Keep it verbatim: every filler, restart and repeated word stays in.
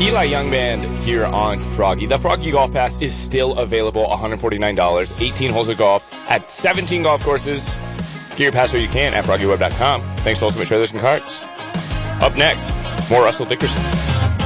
Eli Young Band here on Froggy. The Froggy Golf Pass is still available, one hundred forty-nine dollars, eighteen holes of golf at seventeen golf courses. Get your pass where you can at froggy web dot com. Thanks to Ultimate Trailers and Carts. Up next, more Russell Dickerson.